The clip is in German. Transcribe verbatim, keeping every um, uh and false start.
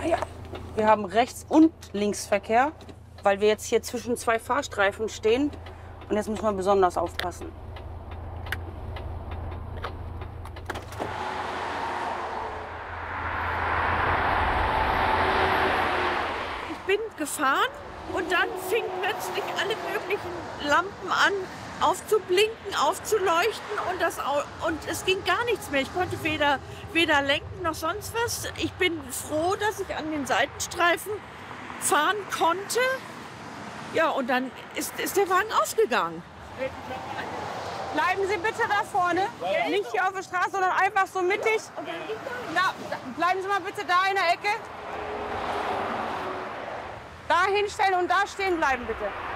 ja. Wir haben Rechts- und Linksverkehr, weil wir jetzt hier zwischen zwei Fahrstreifen stehen. Und jetzt müssen wir besonders aufpassen. Ich bin gefahren und dann fingen plötzlich alle möglichen Lampen an aufzublinken, aufzuleuchten und, das, und es ging gar nichts mehr. Ich konnte weder, weder lenken noch sonst was. Ich bin froh, dass ich an den Seitenstreifen fahren konnte. Ja, und dann ist, ist der Wagen ausgegangen. Bleiben Sie bitte da vorne, nicht hier auf der Straße, sondern einfach so mittig. Na, bleiben Sie mal bitte da in der Ecke. Da hinstellen und da stehen bleiben, bitte.